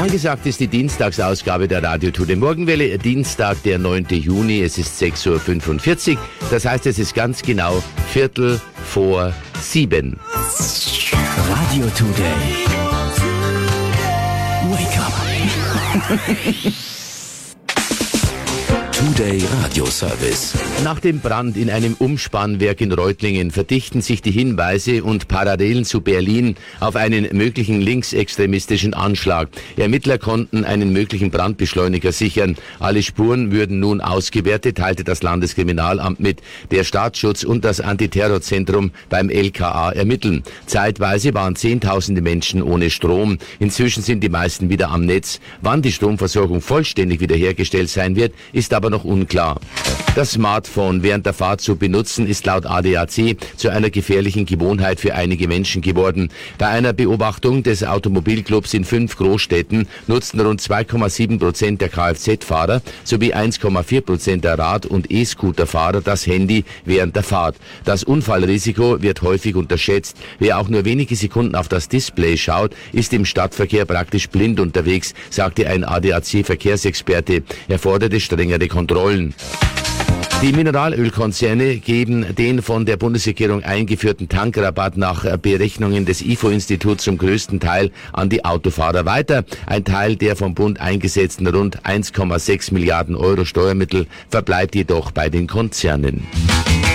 Angesagt ist die Dienstagsausgabe der Radio Today Morgenwelle. Dienstag, der 9. Juni, es ist 6.45 Uhr. Das heißt, es ist ganz genau 6:45. Radio Today. Wake up. Today Radio Service. Nach dem Brand in einem Umspannwerk in Reutlingen verdichten sich die Hinweise und Parallelen zu Berlin auf einen möglichen linksextremistischen Anschlag. Ermittler konnten einen möglichen Brandbeschleuniger sichern. Alle Spuren würden nun ausgewertet, teilte das Landeskriminalamt mit. Der Staatsschutz und das Antiterrorzentrum beim LKA ermitteln. Zeitweise waren Zehntausende Menschen ohne Strom. Inzwischen sind die meisten wieder am Netz. Wann die Stromversorgung vollständig wiederhergestellt sein wird, ist aber noch unklar. Das Smartphone während der Fahrt zu benutzen, ist laut ADAC zu einer gefährlichen Gewohnheit für einige Menschen geworden. Bei einer Beobachtung des Automobilclubs in 5 Großstädten nutzten rund 2,7% der Kfz-Fahrer sowie 1,4% der Rad- und E-Scooter-Fahrer das Handy während der Fahrt. Das Unfallrisiko wird häufig unterschätzt. Wer auch nur wenige Sekunden auf das Display schaut, ist im Stadtverkehr praktisch blind unterwegs, sagte ein ADAC-Verkehrsexperte. Er forderte strengere Kontrollen. Die Mineralölkonzerne geben den von der Bundesregierung eingeführten Tankrabatt nach Berechnungen des IFO-Instituts zum größten Teil an die Autofahrer weiter. Ein Teil der vom Bund eingesetzten rund 1,6 Milliarden Euro Steuermittel verbleibt jedoch bei den Konzernen.